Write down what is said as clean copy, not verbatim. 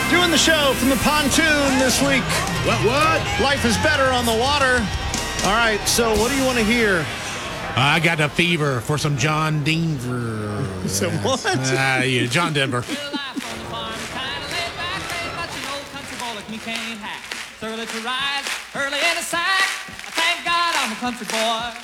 Doing the show from the pontoon this week. What? Life is better on the water. All right, so what do you want to hear? I got a fever for some John Denver. Some what? Yeah, John Denver. Early to rise, early in the sack. Thank God I'm a country boy.